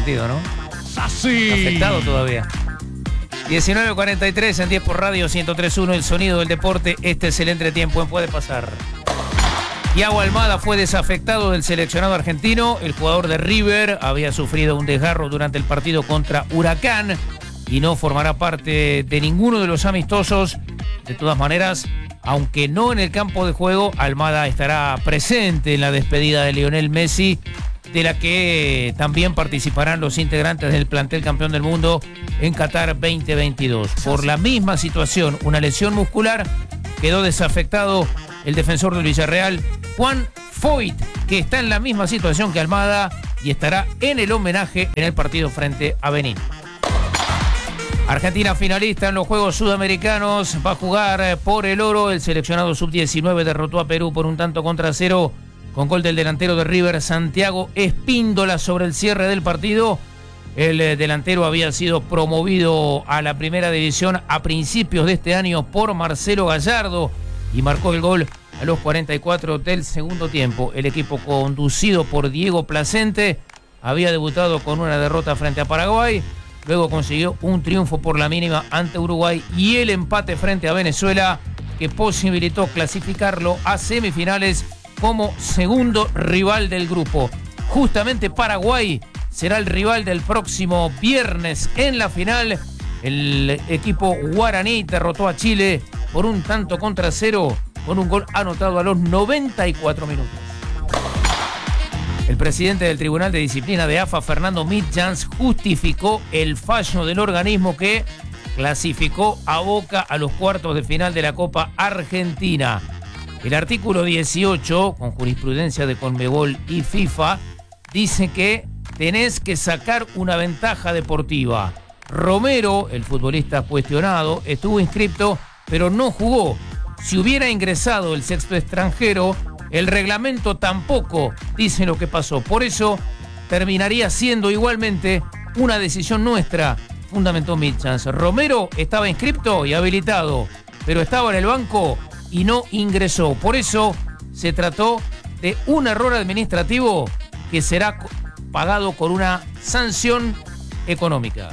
partido, ¿no? ¡Así! Afectado todavía. 19:43 en 10 por Radio 103.1, el sonido del deporte. Este es el entretiempo en Puede Pasar. Thiago Almada fue desafectado del seleccionado argentino. El jugador de River había sufrido un desgarro durante el partido contra Huracán y no formará parte de ninguno de los amistosos. De todas maneras, aunque no en el campo de juego, Almada estará presente en la despedida de Lionel Messi, de la que también participarán los integrantes del plantel campeón del mundo en Qatar 2022. Por la misma situación, una lesión muscular, quedó desafectado el defensor del Villarreal, Juan Foyt, que está en la misma situación que Almada y estará en el homenaje en el partido frente a Benín. Argentina finalista en los Juegos Sudamericanos, va a jugar por el oro. El seleccionado sub-19 derrotó a Perú por 1-0 con gol del delantero de River, Santiago Espíndola, sobre el cierre del partido. El delantero había sido promovido a la primera división a principios de este año por Marcelo Gallardo y marcó el gol a los 44 del segundo tiempo. El equipo conducido por Diego Placente había debutado con una derrota frente a Paraguay. Luego consiguió un triunfo por la mínima ante Uruguay y el empate frente a Venezuela, que posibilitó clasificarlo a semifinales como segundo rival del grupo. Justamente Paraguay será el rival del próximo viernes en la final. El equipo guaraní derrotó a Chile por 1-0 con un gol anotado a los 94 minutos. El presidente del Tribunal de Disciplina de AFA, Fernando Mitjans, justificó el fallo del organismo que clasificó a Boca a los cuartos de final de la Copa Argentina. El artículo 18, con jurisprudencia de Conmebol y FIFA, dice que tenés que sacar una ventaja deportiva. Romero, el futbolista cuestionado, estuvo inscripto, pero no jugó. Si hubiera ingresado el sexto extranjero, el reglamento tampoco dice lo que pasó. Por eso terminaría siendo igualmente una decisión nuestra, fundamentó Mitjans. Romero estaba inscripto y habilitado, pero estaba en el banco y no ingresó. Por eso se trató de un error administrativo que será pagado con una sanción económica.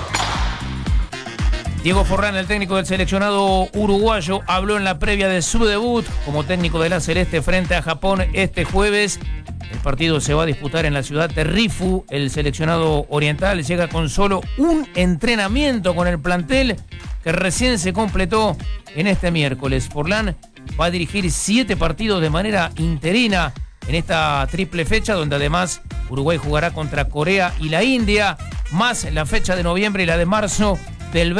Diego Forlán, el técnico del seleccionado uruguayo, habló en la previa de su debut como técnico de la Celeste frente a Japón este jueves. El partido se va a disputar en la ciudad de Rifu. El seleccionado oriental llega con solo un entrenamiento con el plantel que recién se completó en este miércoles. Forlán va a dirigir 7 partidos de manera interina en esta triple fecha, donde además Uruguay jugará contra Corea y la India, más la fecha de noviembre y la de marzo del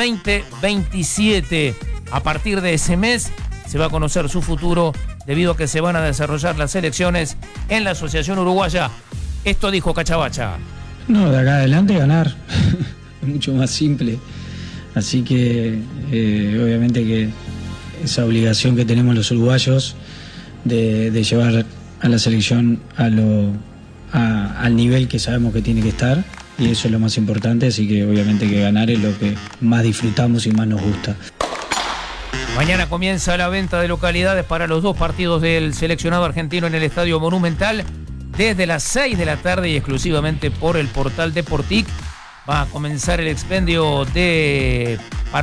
2027. A partir de ese mes se va a conocer su futuro, debido a que se van a desarrollar las elecciones en la Asociación Uruguaya. Esto dijo Cachabacha. No, de acá adelante ganar. Es mucho más simple. Así que obviamente que esa obligación que tenemos los uruguayos de llevar a la selección al nivel que sabemos que tiene que estar, y eso es lo más importante, así que obviamente que ganar es lo que más disfrutamos y más nos gusta. Mañana comienza la venta de localidades para los 2 partidos del seleccionado argentino en el Estadio Monumental desde las 6 de la tarde y exclusivamente por el portal Deportic. Va a comenzar el expendio de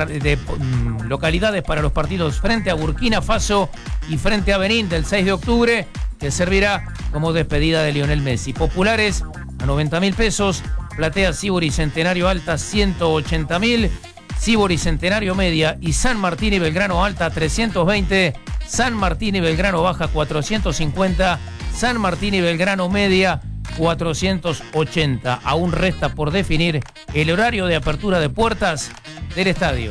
localidades para los partidos frente a Burkina Faso y frente a Benín del 6 de octubre, que servirá como despedida de Lionel Messi. Populares a 90.000 pesos, platea Sibori Centenario Alta 180.000, Sibori Centenario Media y San Martín y Belgrano Alta 320, San Martín y Belgrano Baja 450, San Martín y Belgrano Media 480. Aún resta por definir el horario de apertura de puertas del estadio.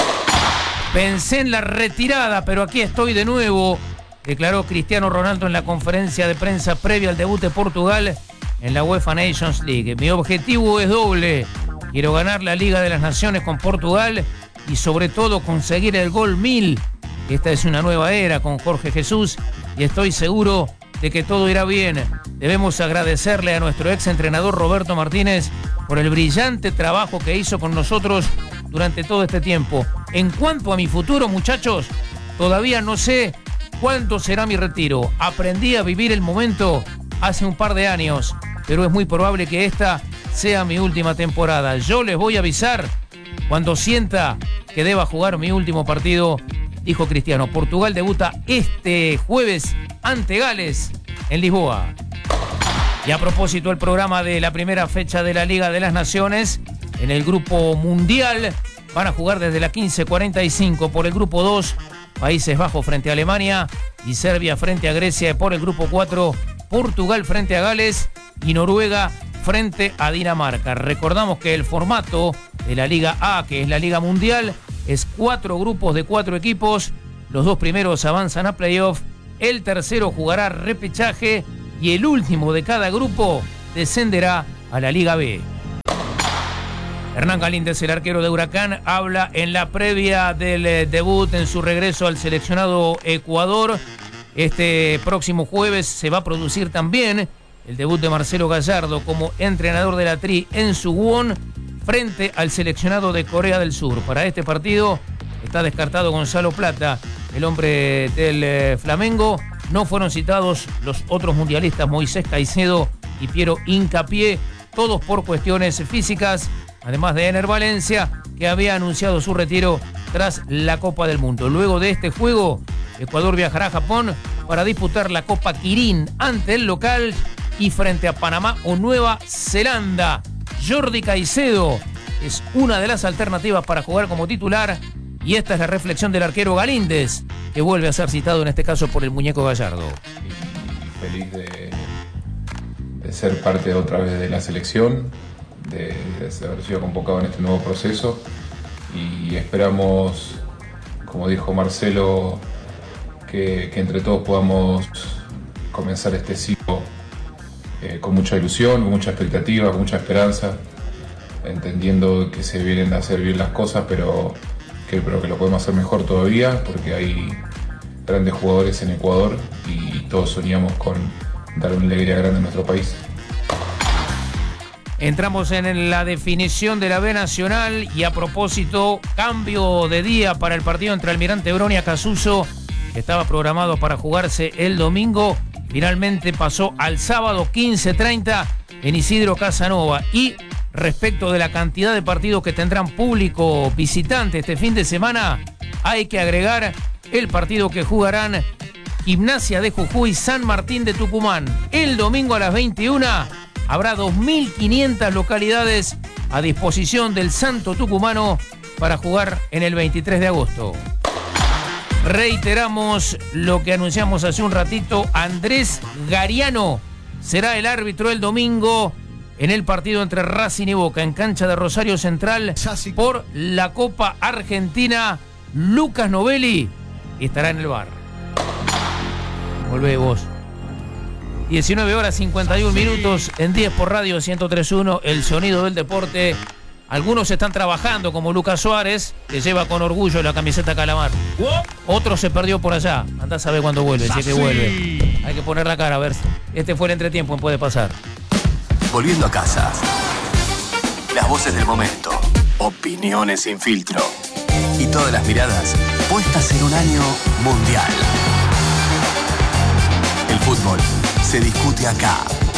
Pensé en la retirada, pero aquí estoy de nuevo, declaró Cristiano Ronaldo en la conferencia de prensa previa al debut de Portugal en la UEFA Nations League. Mi objetivo es doble. Quiero ganar la Liga de las Naciones con Portugal y sobre todo conseguir el gol 1000. Esta es una nueva era con Jorge Jesús y estoy seguro de que todo irá bien. Debemos agradecerle a nuestro ex entrenador Roberto Martínez por el brillante trabajo que hizo con nosotros durante todo este tiempo. En cuanto a mi futuro, muchachos, todavía no sé cuánto será mi retiro. Aprendí a vivir el momento hace un par de años, pero es muy probable que esta sea mi última temporada. Yo les voy a avisar cuando sienta que deba jugar mi último partido, dijo Cristiano. Portugal debuta este jueves ante Gales en Lisboa. Y a propósito, el programa de la primera fecha de la Liga de las Naciones, en el grupo mundial, van a jugar desde las 15:45 por el grupo 2, Países Bajos frente a Alemania y Serbia frente a Grecia. Por el grupo 4, Portugal frente a Gales y Noruega frente a Dinamarca. Recordamos que el formato de la Liga A, que es la Liga Mundial, es 4 grupos de 4 equipos. Los 2 primeros avanzan a playoff, el tercero jugará repechaje y el último de cada grupo descenderá a la Liga B. Hernán Galíndez, el arquero de Huracán, habla en la previa del debut en su regreso al seleccionado Ecuador. Este próximo jueves se va a producir también el debut de Marcelo Gallardo como entrenador de la Tri en Suwon frente al seleccionado de Corea del Sur. Para este partido está descartado Gonzalo Plata, el hombre del Flamengo. No fueron citados los otros mundialistas Moisés Caicedo y Piero Hincapié, todos por cuestiones físicas, además de Ener Valencia, que había anunciado su retiro tras la Copa del Mundo. Luego de este juego, Ecuador viajará a Japón para disputar la Copa Kirin ante el local y frente a Panamá o Nueva Zelanda. Jordi Caicedo es una de las alternativas para jugar como titular y esta es la reflexión del arquero Galíndez, que vuelve a ser citado en este caso por el muñeco Gallardo. Feliz de ser parte otra vez de la selección, de haber sido convocado en este nuevo proceso y esperamos, como dijo Marcelo, que entre todos podamos comenzar este ciclo con mucha ilusión, con mucha expectativa, con mucha esperanza, entendiendo que se vienen a hacer bien las cosas, pero que lo podemos hacer mejor todavía, porque hay grandes jugadores en Ecuador y todos soñamos con dar una alegría grande a nuestro país. Entramos en la definición de la B Nacional y a propósito, cambio de día para el partido entre Almirante Brown y Acasuso, que estaba programado para jugarse el domingo. Finalmente pasó al sábado 15:30 en Isidro Casanova. Y respecto de la cantidad de partidos que tendrán público visitante este fin de semana, hay que agregar el partido que jugarán Gimnasia de Jujuy, San Martín de Tucumán. El domingo a las 21 habrá 2.500 localidades a disposición del Santo Tucumano para jugar en el 23 de agosto. Reiteramos lo que anunciamos hace un ratito. Andrés Gariano será el árbitro el domingo en el partido entre Racing y Boca en cancha de Rosario Central por la Copa Argentina. Lucas Novelli estará en el bar. Volvé vos. 19:51 en 10 por Radio 103.1, el sonido del deporte. Algunos están trabajando, como Lucas Suárez, que lleva con orgullo la camiseta Calamar. Otro se perdió por allá. Andá a saber cuándo vuelve, si es que vuelve. Hay que poner la cara, a ver. Este fue el entretiempo, puede pasar. Volviendo a casa. Las voces del momento. Opiniones sin filtro. Y todas las miradas puestas en un año mundial. El fútbol se discute acá.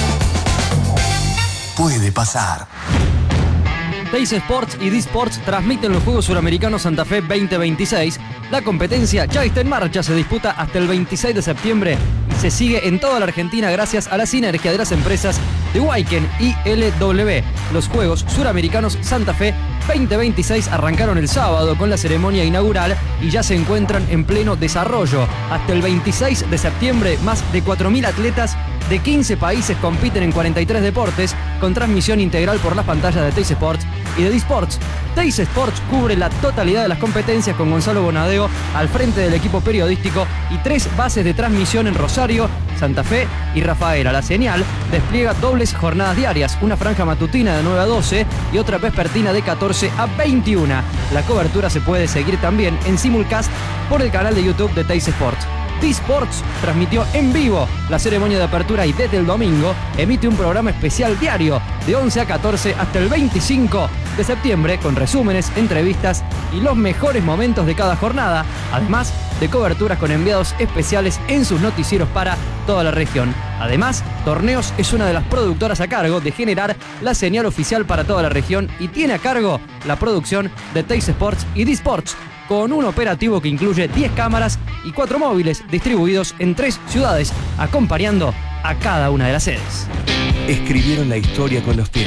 Puede pasar. Teis Sports y D-Sports transmiten los Juegos Suramericanos Santa Fe 2026. La competencia ya está en marcha, se disputa hasta el 26 de septiembre y se sigue en toda la Argentina gracias a la sinergia de las empresas de Waiken y LW. Los Juegos Suramericanos Santa Fe 2026 arrancaron el sábado con la ceremonia inaugural y ya se encuentran en pleno desarrollo. Hasta el 26 de septiembre, más de 4.000 atletas de 15 países compiten en 43 deportes, con transmisión integral por las pantallas de Teis Sports y de D-Sports. Teis Sports cubre la totalidad de las competencias con Gonzalo Bonadeo al frente del equipo periodístico y 3 bases de transmisión en Rosario, Santa Fe y Rafaela. La señal despliega dobles jornadas diarias, una franja matutina de 9 a 12 y otra vespertina de 14 a 21. La cobertura se puede seguir también en simulcast por el canal de YouTube de Teis Sports. D-Sports transmitió en vivo la ceremonia de apertura y desde el domingo emite un programa especial diario de 11 a 14 hasta el 25 de septiembre con resúmenes, entrevistas y los mejores momentos de cada jornada, además de coberturas con enviados especiales en sus noticieros para toda la región. Además, Torneos es una de las productoras a cargo de generar la señal oficial para toda la región y tiene a cargo la producción de Teis Sports y D-Sports, con un operativo que incluye 10 cámaras y 4 móviles distribuidos en 3 ciudades, acompañando a cada una de las sedes. Escribieron la historia con los pies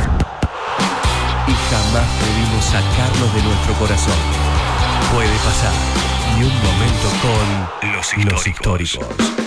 y jamás pudimos sacarlos de nuestro corazón. Puede pasar, y un momento con los históricos.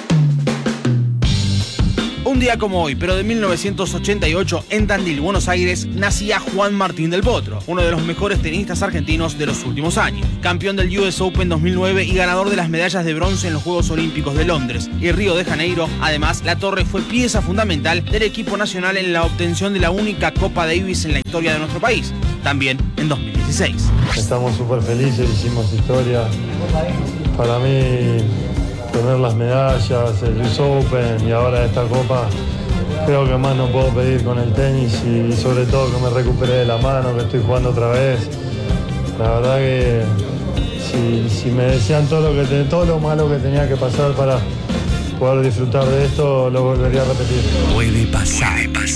Un día como hoy, pero de 1988, en Tandil, Buenos Aires, nacía Juan Martín del Potro, uno de los mejores tenistas argentinos de los últimos años. Campeón del US Open 2009 y ganador de las medallas de bronce en los Juegos Olímpicos de Londres y Río de Janeiro. Además, La Torre fue pieza fundamental del equipo nacional en la obtención de la única Copa Davis en la historia de nuestro país, también en 2016. Estamos súper felices, hicimos historia. Para mí, tener las medallas, el US Open y ahora esta copa, creo que más no puedo pedir con el tenis y sobre todo que me recupere de la mano, que estoy jugando otra vez. La verdad que si me decían todo lo malo que tenía que pasar para poder disfrutar de esto, lo volvería a repetir. Puede pasar.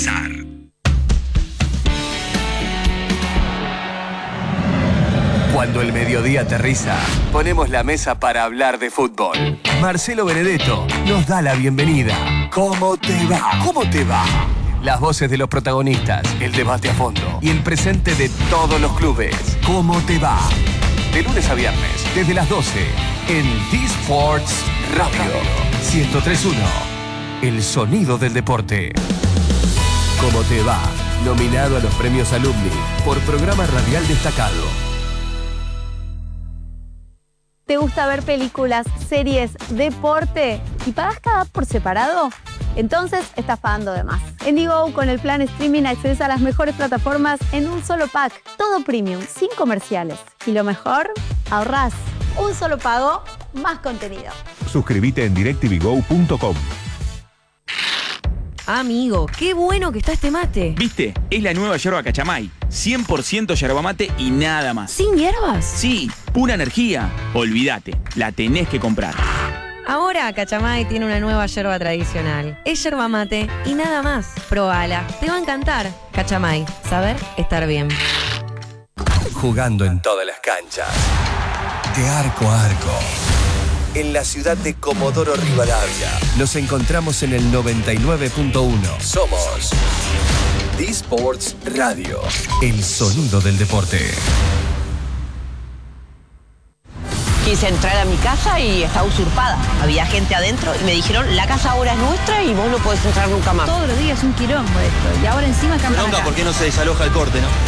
Cuando el mediodía aterriza, ponemos la mesa para hablar de fútbol. Marcelo Benedetto nos da la bienvenida. ¿Cómo te va? ¿Cómo te va? Las voces de los protagonistas, el debate a fondo y el presente de todos los clubes. ¿Cómo te va? De lunes a viernes, desde las 12, en D-Sports Radio 103.1. El sonido del deporte. ¿Cómo te va? Nominado a los premios Alumni por programa radial destacado. ¿Te gusta ver películas, series, deporte y pagas cada app por separado? Entonces estás pagando de más. En Digo, con el plan streaming accedes a las mejores plataformas en un solo pack. Todo premium, sin comerciales. Y lo mejor, ahorrás. Un solo pago, más contenido. Suscríbete en directvgo.com. Amigo, qué bueno que está este mate. ¿Viste? Es la nueva yerba Cachamay. 100% yerba mate y nada más. ¿Sin hierbas? Sí, pura energía. Olvídate, la tenés que comprar. Ahora Cachamay tiene una nueva yerba tradicional. Es yerba mate y nada más. Probala, te va a encantar. Cachamay, saber estar bien. Jugando en todas las canchas. De arco a arco. En la ciudad de Comodoro Rivadavia. Nos encontramos en el 99.1. Somos D-Sports Radio. El sonido del deporte. Quise entrar a mi casa y estaba usurpada. Había gente adentro y me dijeron, la casa ahora es nuestra y vos no podés entrar nunca más. Todos los días un quilombo esto. Y ahora encima cambian. Bronca, ¿por qué no se desaloja el corte, no?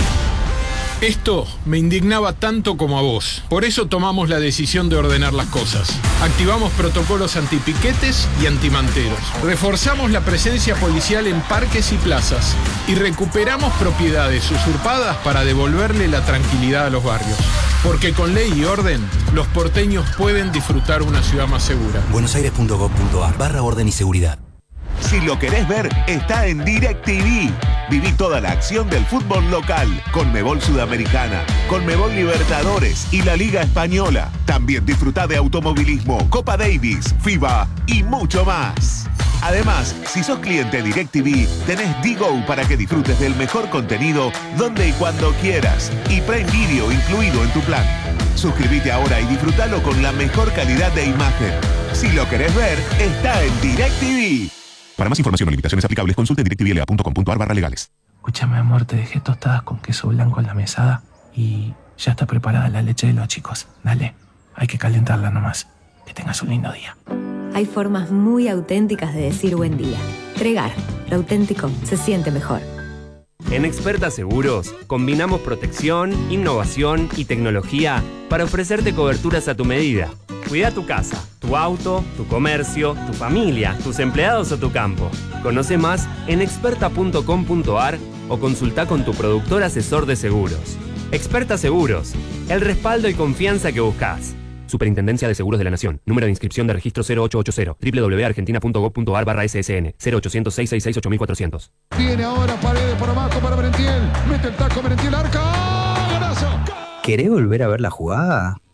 Esto me indignaba tanto como a vos. Por eso tomamos la decisión de ordenar las cosas. Activamos protocolos antipiquetes y antimanteros. Reforzamos la presencia policial en parques y plazas. Y recuperamos propiedades usurpadas para devolverle la tranquilidad a los barrios. Porque con ley y orden, los porteños pueden disfrutar una ciudad más segura. buenosaires.gov.ar/orden y seguridad. Si lo querés ver, está en DirecTV. Viví toda la acción del fútbol local, Conmebol Sudamericana, Conmebol Libertadores y la Liga Española. También disfrutá de automovilismo, Copa Davis, FIBA y mucho más. Además, si sos cliente DirecTV, tenés Digo para que disfrutes del mejor contenido donde y cuando quieras. Y Prime Video incluido en tu plan. Suscríbete ahora y disfrutalo con la mejor calidad de imagen. Si lo querés ver, está en DirecTV. Para más información o limitaciones aplicables, consulte directvla.com.ar/legales. Escúchame, amor, te dejé tostadas con queso blanco en la mesada y ya está preparada la leche de los chicos. Dale, hay que calentarla nomás. Que tengas un lindo día. Hay formas muy auténticas de decir buen día. Tregar, lo auténtico se siente mejor. En Experta Seguros, combinamos protección, innovación y tecnología para ofrecerte coberturas a tu medida. Cuida tu casa, tu auto, tu comercio, tu familia, tus empleados o tu campo. Conoce más en experta.com.ar o consulta con tu productor asesor de seguros. Experta Seguros, el respaldo y confianza que buscas. Superintendencia de Seguros de la Nación. Número de inscripción de registro 0880. www.argentina.gov.ar/SSN. 0800-666-8400. Viene ahora Paredes por abajo para Merentiel. Mete el taco Merentiel, arca. ¡Golazo! ¿Querés volver a ver la jugada?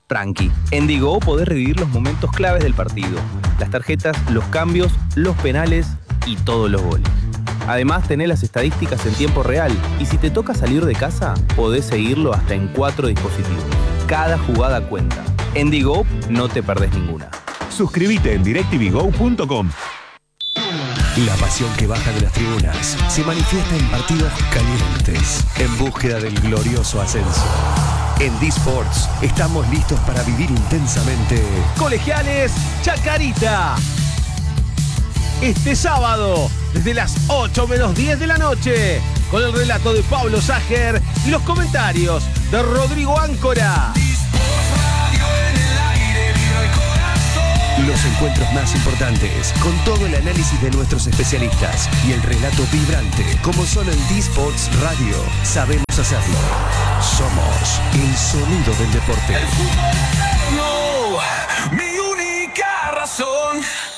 Tranqui, en Digo podés revivir los momentos claves del partido, las tarjetas, los cambios, los penales y todos los goles. Además, tenés las estadísticas en tiempo real y si te toca salir de casa, podés seguirlo hasta en 4 dispositivos. Cada jugada cuenta. En Digo no te perdés ninguna. Suscríbete en directvgo.com. La pasión que baja de las tribunas se manifiesta en partidos calientes, en búsqueda del glorioso ascenso. En D-Sports estamos listos para vivir intensamente Colegiales Chacarita. Este sábado, desde las 8 menos 10 de la noche, con el relato de Pablo Sager y los comentarios de Rodrigo Áncora. Los encuentros más importantes, con todo el análisis de nuestros especialistas y el relato vibrante, como solo en D-Sports Radio sabemos hacerlo. Somos el sonido del deporte. El fútbol eterno, mi única razón.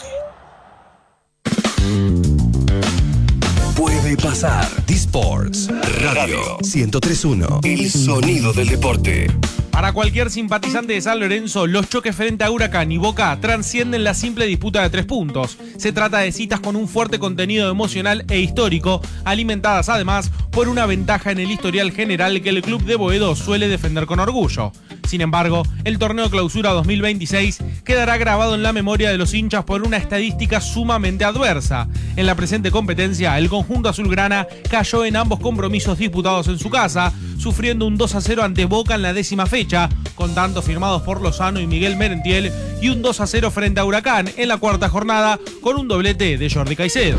Puede pasar. D-Sports Radio 103.1, el sonido del deporte. Para cualquier simpatizante de San Lorenzo, los choques frente a Huracán y Boca trascienden la simple disputa de 3 puntos. Se trata de citas con un fuerte contenido emocional e histórico, alimentadas además por una ventaja en el historial general que el club de Boedo suele defender con orgullo. Sin embargo, el torneo Clausura 2026 quedará grabado en la memoria de los hinchas por una estadística sumamente adversa. En la presente competencia, el conjunto azulgrana cayó en ambos compromisos disputados en su casa, sufriendo un 2-0 ante Boca en la 10ª fecha, con tantos firmados por Lozano y Miguel Merentiel, y un 2-0 frente a Huracán en la 4ª jornada, con un doblete de Jordi Caicedo.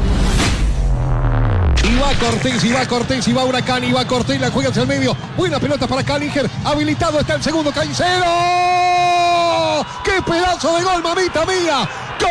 Y va Cortés, y va Huracán, y va Cortés, la juega hacia el medio. Buena pelota para Calinger, habilitado está el segundo Caicedo. ¡Qué pedazo de gol, mamita mía! ¡Gol!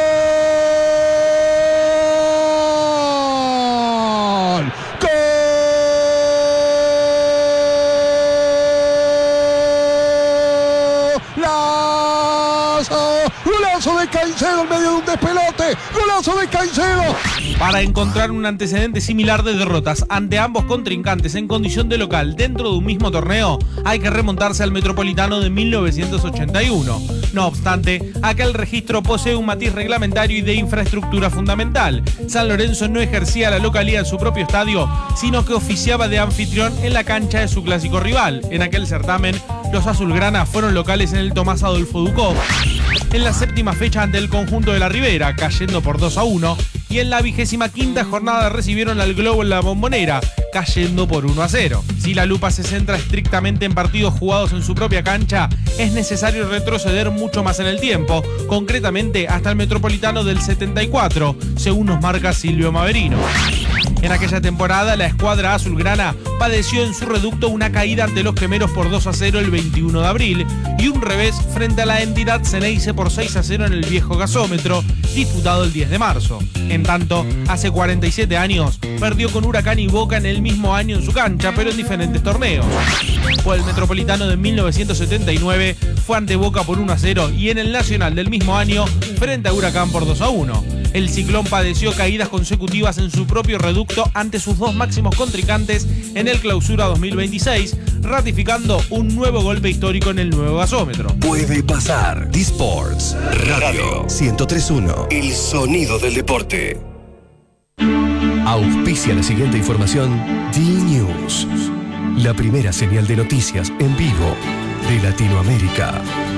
Golazo de Caicedo en medio de un despelote. Golazo de Caicedo. Para encontrar un antecedente similar de derrotas ante ambos contrincantes en condición de local dentro de un mismo torneo, hay que remontarse al Metropolitano de 1981. No obstante, aquel registro posee un matiz reglamentario y de infraestructura fundamental. San Lorenzo no ejercía la localía en su propio estadio, sino que oficiaba de anfitrión en la cancha de su clásico rival. En aquel certamen, los azulgranas fueron locales en el Tomás Adolfo Ducó, en la 7ª fecha ante el conjunto de la Ribera, cayendo por 2-1, y en la 25ª jornada recibieron al Globo en la Bombonera, cayendo por 1-0. Si la lupa se centra estrictamente en partidos jugados en su propia cancha, es necesario retroceder mucho más en el tiempo, concretamente hasta el Metropolitano del 74, según nos marca Silvio Maverino. En aquella temporada, la escuadra azulgrana padeció en su reducto una caída ante los Gemeros por 2-0 el 21 de abril y un revés frente a la entidad Ceneice por 6-0 en el viejo gasómetro, disputado el 10 de marzo. En tanto, hace 47 años, perdió con Huracán y Boca en el mismo año en su cancha, pero en diferentes torneos. Por el Metropolitano de 1979 fue ante Boca por 1-0 y en el Nacional del mismo año frente a Huracán por 2-1. El Ciclón padeció caídas consecutivas en su propio reducto ante sus dos máximos contrincantes en el Clausura 2026, ratificando un nuevo golpe histórico en el nuevo gasómetro. Puede pasar. D-Sports Radio 103.1, el sonido del deporte. Auspicia la siguiente información D-News, la primera señal de noticias en vivo de Latinoamérica.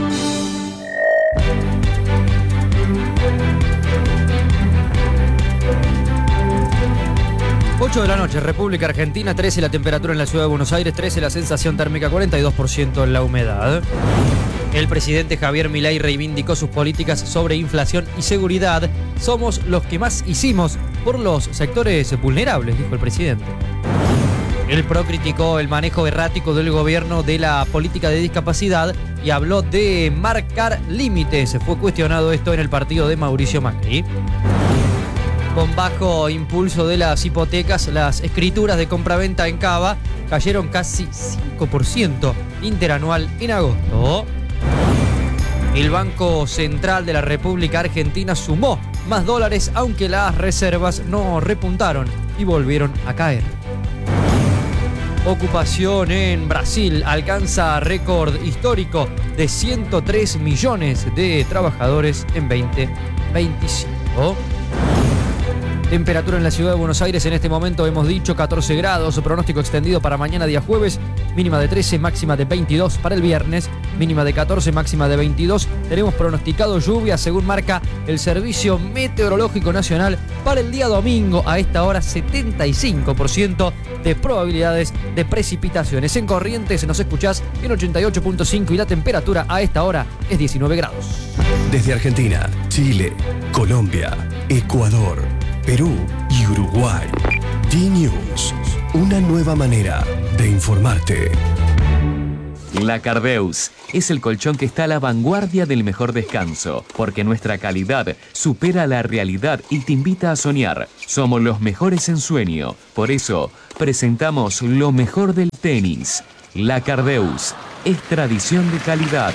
8 de la noche, República Argentina, 13 la temperatura en la ciudad de Buenos Aires, 13 la sensación térmica, 42% en la humedad. El presidente Javier Milei reivindicó sus políticas sobre inflación y seguridad. Somos los que más hicimos por los sectores vulnerables, dijo el presidente. El PRO criticó el manejo errático del gobierno de la política de discapacidad y habló de marcar límites. Fue cuestionado esto en el partido de Mauricio Macri. Con bajo impulso de las hipotecas, las escrituras de compraventa en Cava cayeron casi 5% interanual en agosto. El Banco Central de la República Argentina sumó más dólares, aunque las reservas no repuntaron y volvieron a caer. ocupación en Brasil alcanza récord histórico de 103 millones de trabajadores en 2025. Temperatura en la ciudad de Buenos Aires en este momento, hemos dicho 14 grados, pronóstico extendido para mañana día jueves, mínima de 13, máxima de 22 para el viernes, mínima de 14, máxima de 22. Tenemos pronosticado lluvia según marca el Servicio Meteorológico Nacional para el día domingo, a esta hora 75% de probabilidades de precipitaciones. En Corrientes nos escuchás en 88.5 y la temperatura a esta hora es 19 grados. Desde Argentina, Chile, Colombia, Ecuador, Perú y Uruguay. D-News, una nueva manera de informarte. La Cardeus es el colchón que está a la vanguardia del mejor descanso, porque nuestra calidad supera la realidad y te invita a soñar. Somos los mejores en sueño, por eso presentamos lo mejor del tenis. La Cardeus es tradición de calidad.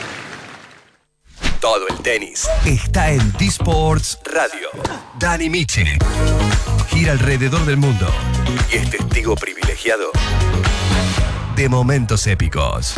Todo el tenis está en D-Sports Radio. Dani Miche gira alrededor del mundo y es testigo privilegiado de momentos épicos.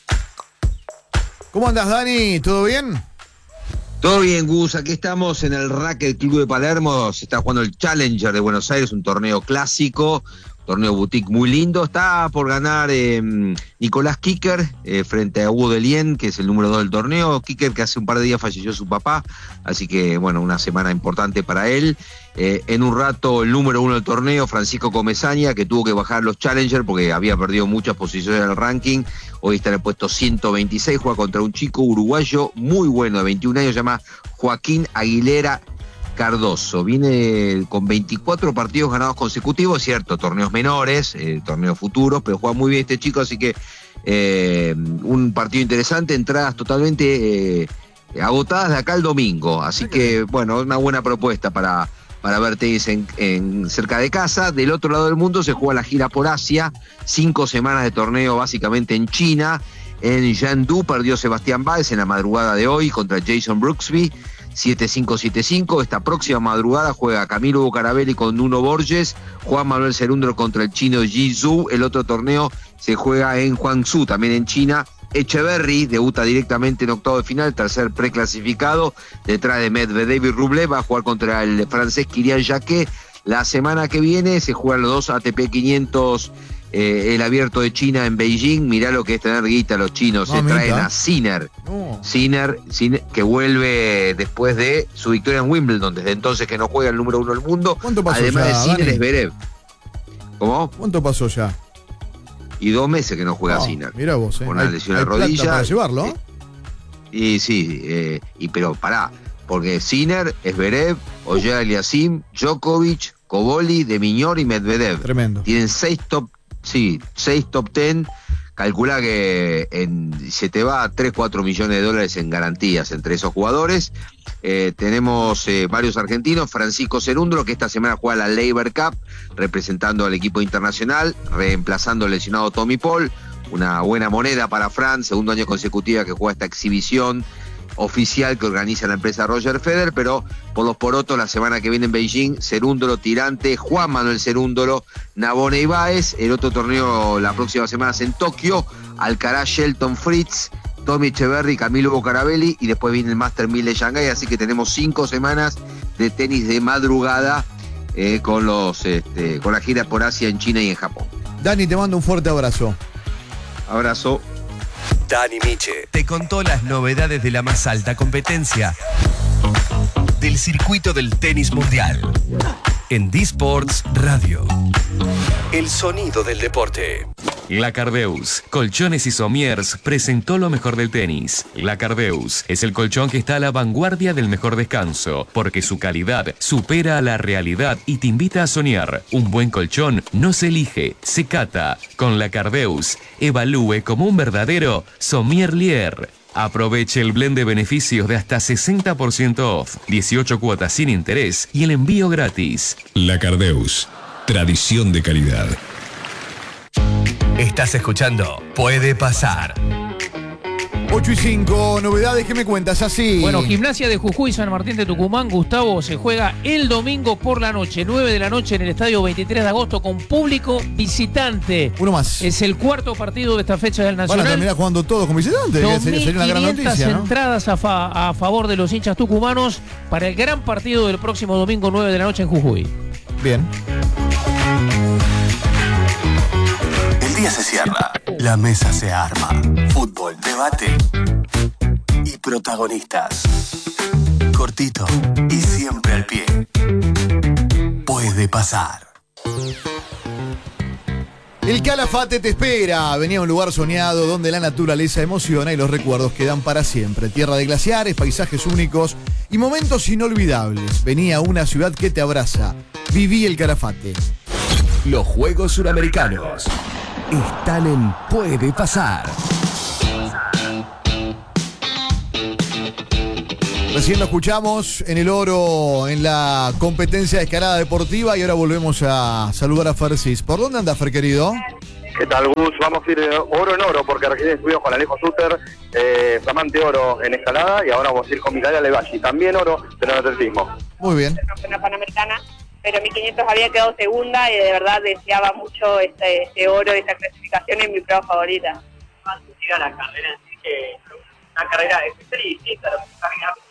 ¿Cómo andas, Dani? ¿Todo bien? Todo bien, Gus. Aquí estamos en el Racket Club de Palermo. Se está jugando el Challenger de Buenos Aires, un torneo clásico, torneo boutique muy lindo. Está por ganar Nicolás Kicker frente a Hugo Delien, que es el número 2 del torneo. Kicker, que hace un par de días falleció su papá, así que bueno, una semana importante para él. En un rato el número 1 del torneo, Francisco Comesaña, que tuvo que bajar los Challenger porque había perdido muchas posiciones en el ranking. Hoy está en el puesto 126, juega contra un chico uruguayo muy bueno de 21 años, se llama Joaquín Aguilera Cardoso. Viene con 24 partidos ganados consecutivos, es cierto, torneos menores, torneos futuros, pero juega muy bien este chico, así que un partido interesante, entradas totalmente agotadas de acá el domingo, así que bueno, una buena propuesta para ver tenis en cerca de casa. Del otro lado del mundo se juega la gira por Asia, 5 semanas de torneo básicamente en China. En Chengdu perdió Sebastián Báez en la madrugada de hoy contra Jason Brooksby, 7-5, 7-5. Esta próxima madrugada juega Camilo Bucarabelli con Nuno Borges, Juan Manuel Cerúndolo contra el chino Yi Zhu. El otro torneo se juega en Guangzhou, también en China. Echeverry debuta directamente en octavo de final, tercer preclasificado, detrás de Medvedev y Rublev. Va a jugar contra el francés Kylian Jacquet. La semana que viene se juegan los dos ATP 500, el abierto de China en Beijing. Mirá lo que es tener guita los chinos. Se traen a Sinner. Sinner, que vuelve después de su victoria en Wimbledon, desde entonces que no juega el número 1 del mundo. ¿Cuánto pasó además ya, de Sinner, Dani? es Zverev. ¿Cómo? ¿Cuánto pasó ya? Y 2 meses que no juega Sinner. Mirá vos, Con una lesión en la plata rodilla. para llevarlo, Y sí, pero pará, porque Sinner, Zverev, Ogier Aliassime, Djokovic, Koboli, De Minaur y Medvedev. Tremendo. Tienen 6 top 10. Calcula que se te va a 3-4 millones de dólares en garantías entre esos jugadores. Tenemos varios argentinos. Francisco Cerúndolo, que esta semana juega la Labour Cup, representando al equipo internacional, reemplazando al lesionado Tommy Paul. Una buena moneda para Fran, segundo año consecutivo que juega esta exhibición oficial que organiza la empresa Roger Federer, pero por los porotos la semana que viene en Beijing, Cerúndolo, Tirante, Juan Manuel Cerúndolo, Nabone y Báez. El otro torneo la próxima semana es en Tokio, Alcaraz, Shelton, Fritz, Tommy Echeverry, Camilo Bucarabelli, y después viene el Master 1000 de Shanghái, así que tenemos 5 semanas de tenis de madrugada con la gira por Asia en China y en Japón. Dani, te mando un fuerte abrazo. Abrazo. Dani Miche te contó las novedades de la más alta competencia del circuito del tenis mundial en D-Sports Radio. El sonido del deporte. La Cardeus, Colchones y Somiers, presentó lo mejor del tenis. La Cardeus es el colchón que está a la vanguardia del mejor descanso, porque su calidad supera a la realidad y te invita a soñar. Un buen colchón no se elige, se cata. Con La Cardeus, evalúe como un verdadero sommelier. Aproveche el blend de beneficios de hasta 60% off, 18 cuotas sin interés y el envío gratis. La Cardeus, tradición de calidad. Estás escuchando Puede Pasar. 8:05, novedades, ¿qué me cuentas? Así. Bueno, Gimnasia de Jujuy, San Martín de Tucumán, Gustavo, se juega el domingo por la noche, 9 de la noche en el estadio 23 de agosto con público visitante. Uno más. Es el cuarto partido de esta fecha del Nacional. Van a terminar jugando todos con visitantes, que sería una gran noticia, ¿no? entradas a favor de los hinchas tucumanos para el gran partido del próximo domingo 9 de la noche en Jujuy. Bien. El día se cierra, la mesa se arma. Fútbol, debate y protagonistas. Cortito y siempre al pie. Puede pasar. El Calafate te espera. Venía a un lugar soñado donde la naturaleza emociona y los recuerdos quedan para siempre. Tierra de glaciares, paisajes únicos y momentos inolvidables. Venía a una ciudad que te abraza. Viví el Calafate. Los Juegos Suramericanos están en Puede Pasar. Recién lo escuchamos en el oro en la competencia de escalada deportiva y ahora volvemos a saludar a Fercis. ¿Por dónde anda, Fer, querido? ¿Qué tal, Gus? Vamos a ir oro en oro porque recién estuvimos con Alejo Suter, flamante oro en escalada, y ahora vamos a ir con Micaela Levalli, también oro, pero en atletismo. Muy bien. Una panamericana, pero 1500 había quedado segunda y de verdad deseaba mucho este oro, esta clasificación en mi prueba favorita. Más a la carrera en sí, que una carrera es distinta a lo que está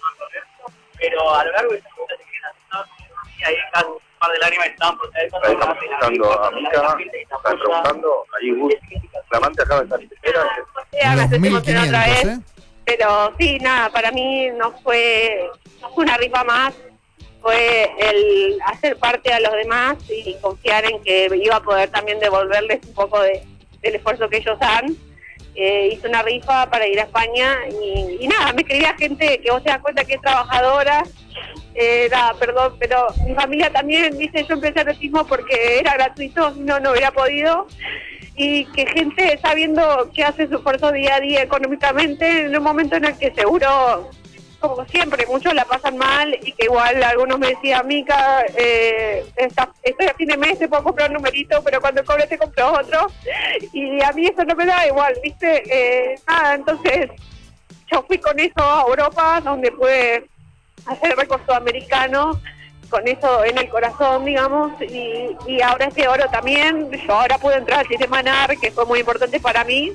pero a lo largo de esta ruta se quieren hacer y ahí cada un par de lágrimas estaban por caer cuando estamos escuchando a Mica, están preguntando, ahí Gus, flamante acaba de estar primera. Me estoy emocionando otra vez, pero sí, nada, para mí no fue una rifa más, fue el hacer parte a los demás y confiar en que iba a poder también devolverles un poco del esfuerzo que ellos dan. Hice una rifa para ir a España y nada, me escribía gente que vos te das cuenta que es trabajadora, nada, perdón, pero mi familia también dice, yo empecé atletismo porque era gratuito, no hubiera podido, y que gente sabiendo que hace su esfuerzo día a día económicamente en un momento en el que seguro, como siempre, muchos la pasan mal y que igual algunos me decían, Mica, estoy a fin de mes, te puedo comprar un numerito, pero cuando cobre te compro otro, y a mí eso no me da igual, ¿viste? Nada, entonces yo fui con eso a Europa, donde pude hacer récord sudamericano, con eso en el corazón, digamos, y ahora este oro también. Yo ahora pude entrar al sistema NAR, que fue muy importante para mí,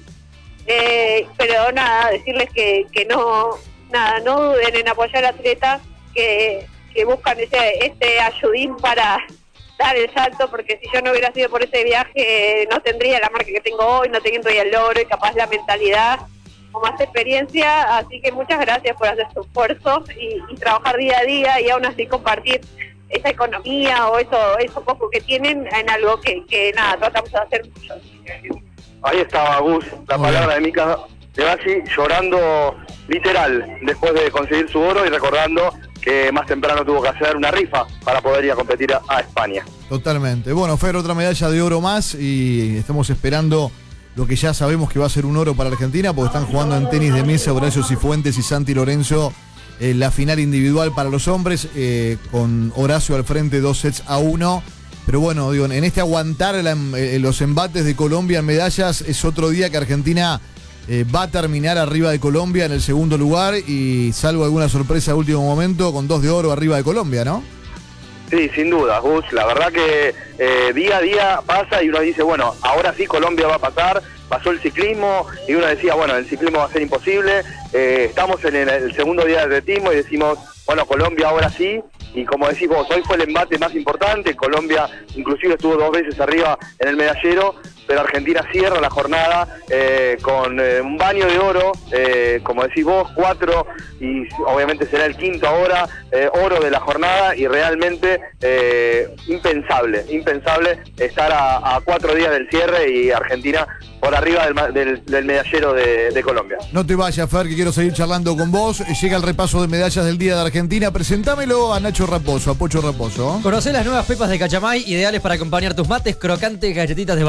pero nada, decirles que no duden en apoyar a atletas que buscan este ayudín para dar el salto, porque si yo no hubiera sido por ese viaje no tendría la marca que tengo hoy, no tendría el logro y capaz la mentalidad o más experiencia, así que muchas gracias por hacer su esfuerzo y trabajar día a día y aún así compartir esa economía o eso poco que tienen en algo que nada, tratamos de hacer mucho. Ahí estaba, Gus, la palabra de Mica Levalli, llorando literal después de conseguir su oro y recordando que más temprano tuvo que hacer una rifa para poder ir a competir a España. Totalmente. Bueno, Fer, otra medalla de oro más y estamos esperando lo que ya sabemos que va a ser un oro para Argentina, porque están jugando en tenis de mesa Horacio Cifuentes y Santi Lorenzo la final individual para los hombres, con Horacio al frente 2-1. Pero bueno, digo, en este aguantar los embates de Colombia en medallas, es otro día que Argentina va a terminar arriba de Colombia en el segundo lugar y salvo alguna sorpresa de último momento, con 2 de oro arriba de Colombia, ¿no? Sí, sin duda, Gus. La verdad que día a día pasa y uno dice, bueno, ahora sí Colombia va a pasar. Pasó el ciclismo y uno decía, bueno, el ciclismo va a ser imposible. Estamos en el segundo día de atletismo y decimos, bueno, Colombia ahora sí. Y como decís vos, hoy fue el embate más importante. Colombia inclusive estuvo 2 veces arriba en el medallero, pero Argentina cierra la jornada con un baño de oro, como decís vos, 4, y obviamente será el quinto ahora, oro de la jornada, y realmente impensable estar a 4 días del cierre y Argentina por arriba del medallero de Colombia. No te vayas, Fer, que quiero seguir charlando con vos. Llega el repaso de medallas del Día de Argentina. Presentámelo a Nacho Raposo, a Pocho Raposo. Conocé las nuevas pepas de Cachamay, ideales para acompañar tus mates, crocantes galletitas de vainilla con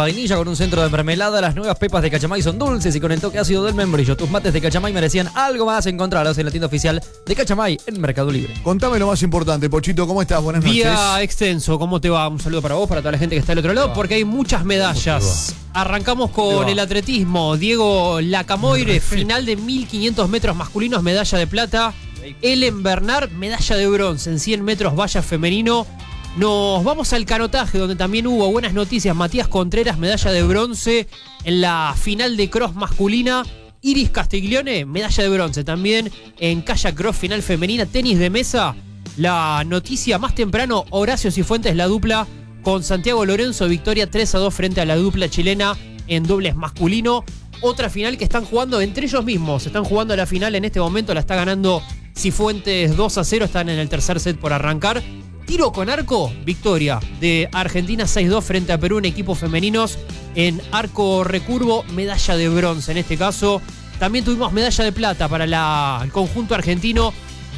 con un centro de mermelada. Las nuevas pepas de Cachamay son dulces y con el toque ácido del membrillo. Tus mates de Cachamay merecían algo más. Encontrarlos en la tienda oficial de Cachamay en Mercado Libre. Contame lo más importante, Pochito, ¿cómo estás? Buenas noches. Día extenso, ¿cómo te va? Un saludo para vos, para toda la gente que está del otro lado, porque hay muchas medallas. Arrancamos con el atletismo. Diego Lacamoire, final de 1500 metros masculinos, medalla de plata. Ellen Bernard, medalla de bronce en 100 metros valla femenino. Nos vamos al canotaje, donde también hubo buenas noticias. Matías Contreras, medalla de bronce en la final de cross masculina. Iris Castiglione, medalla de bronce también en kayak cross final femenina. Tenis de mesa, la noticia más temprano, Horacio Cifuentes, la dupla con Santiago Lorenzo, victoria 3-2 frente a la dupla chilena en dobles masculino. Otra final que están jugando entre ellos mismos. Están jugando la final en este momento, la está ganando Cifuentes 2-0, están en el tercer set por arrancar. Tiro con arco, victoria de Argentina 6-2 frente a Perú en equipos femeninos. En arco recurvo, medalla de bronce en este caso. También tuvimos medalla de plata para el conjunto argentino.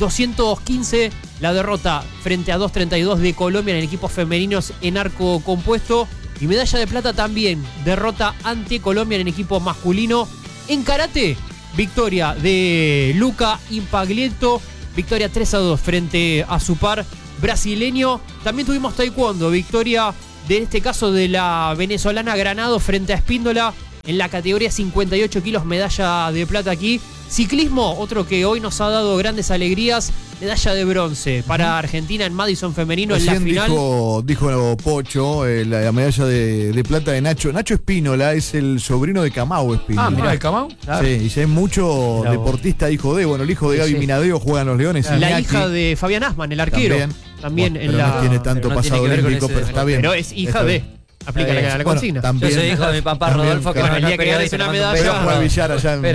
215 la derrota frente a 232 de Colombia en equipos femeninos en arco compuesto. Y medalla de plata también, derrota ante Colombia en equipo masculino. En karate, victoria de Luca Impaglietto, victoria 3-2 frente a su par brasileño. También tuvimos taekwondo, victoria de este caso de la venezolana Granado frente a Espíndola en la categoría 58 kilos, medalla de plata aquí. Ciclismo, otro que hoy nos ha dado grandes alegrías, medalla de bronce para Argentina en Madison femenino. Recién en la final. Dijo Pocho, la medalla de plata de Nacho. Nacho Espínola es el sobrino de Camau Espínola. Ah, mirá, ¿el Camau? Claro. Sí, y ya hay mucho deportista hijo de, el hijo de Gaby Minadeo juega en los Leones. La hija de Fabián Asman, el arquero. También en la... No tiene tanto pasado olímpico, pero está bien. Pero es hija de... Aplica la consigna. Yo soy hijo de mi papá Rodolfo, que el día que ganes una medalla. Pero juega al billar allá en